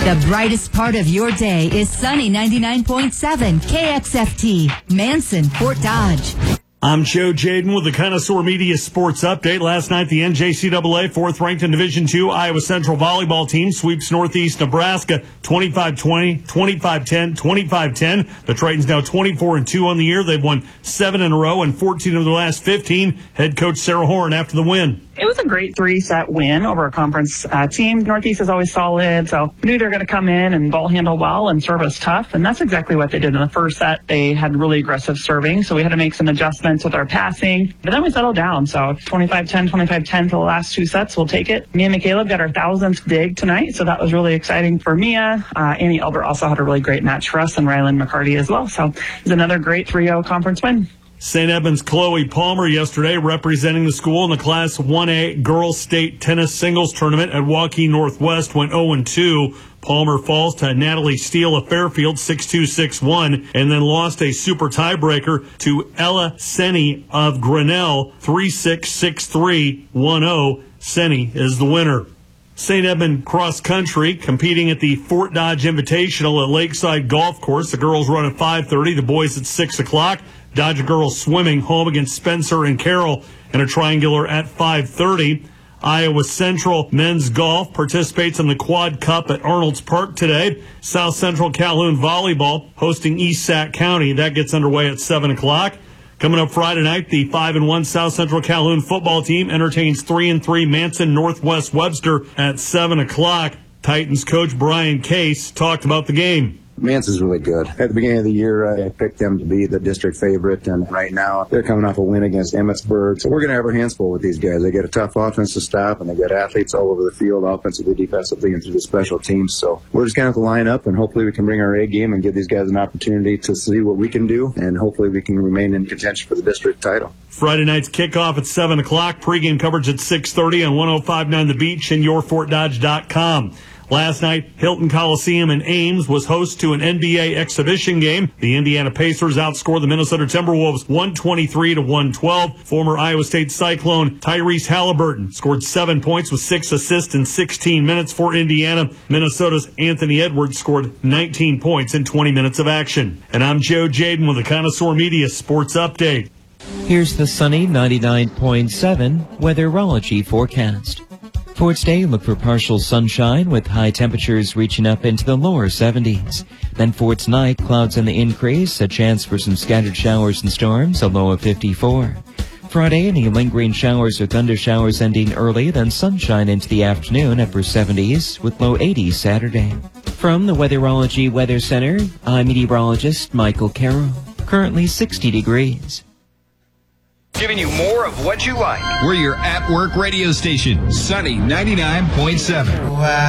The brightest part of your day is Sunny 99.7 KXFT, Manson, Fort Dodge. I'm Joe Jaden with the Connoisseur Media Sports Update. Last night, the NJCAA 4th-ranked in Division II Iowa Central volleyball team sweeps Northeast Nebraska 25-20, 25-10, 25-10. The Tritons now 24-2 on the year. They've won 7 in a row and 14 of the last 15. Head coach Sarah Horn after the win. It was a great 3-set win over a conference team. Northeast is always solid, so we knew they were going to come in and ball handle well and serve us tough, and that's exactly what they did in the first set. They had really aggressive serving, so we had to make some adjustments with our passing, but then we settled down. So 25-10, 25-10 for the last 2 sets. We'll take it. Me and McCaleb got our 1,000th dig tonight, so that was really exciting for Mia. Annie Elbert also had a really great match for us, and Rylan McCarty as well. So it was another great 3-0 conference win. St. Edmunds' Chloe Palmer yesterday representing the school in the Class 1A Girls State Tennis Singles Tournament at Waukee Northwest went 0-2. Palmer falls to Natalie Steele of Fairfield 6-2, 6-1, and then lost a super tiebreaker to Ella Senni of Grinnell 3-6, 6-3, 1-0. Senni is the winner. St. Edmund Cross Country competing at the Fort Dodge Invitational at Lakeside Golf Course. The girls run at 5:30, the boys at 6 o'clock. Dodge girls swimming home against Spencer and Carroll in a triangular at 5:30. Iowa Central men's golf participates in the Quad Cup at Arnold's Park today. South Central Calhoun volleyball hosting East Sac County. That gets underway at 7 o'clock. Coming up Friday night, the 5-1 South Central Calhoun football team entertains 3-3 Manson Northwest Webster at 7 o'clock. Titans coach Brian Case talked about the game. Manson's really good. At the beginning of the year, I picked them to be the district favorite, and right now they're coming off a win against Emmetsburg. So we're going to have our hands full with these guys. They get a tough offense to stop, and they got athletes all over the field, offensively, defensively, and through the special teams. So we're just going to have to line up, and hopefully we can bring our A game and give these guys an opportunity to see what we can do, and hopefully we can remain in contention for the district title. Friday night's kickoff at 7 o'clock. Pregame coverage at 6:30 on 105.9 The Beach and yourfortdodge.com. Last night, Hilton Coliseum in Ames was host to an NBA exhibition game. The Indiana Pacers outscored the Minnesota Timberwolves 123-112. Former Iowa State Cyclone Tyrese Halliburton scored 7 points with 6 assists in 16 minutes for Indiana. Minnesota's Anthony Edwards scored 19 points in 20 minutes of action. And I'm Joe Jaden with the Connoisseur Media Sports Update. Here's the sunny 99.7 weatherology forecast. For today, look for partial sunshine with high temperatures reaching up into the lower 70s. Then for tonight, clouds on the increase, a chance for some scattered showers and storms, a low of 54. Friday, any lingering showers or thunder showers ending early, then sunshine into the afternoon, upper 70s, with low 80s Saturday. From the Weatherology Weather Center, I'm meteorologist Michael Carroll. Currently 60 degrees. Giving you more of what you like. We're your at-work radio station, Sunny 99.7. Wow.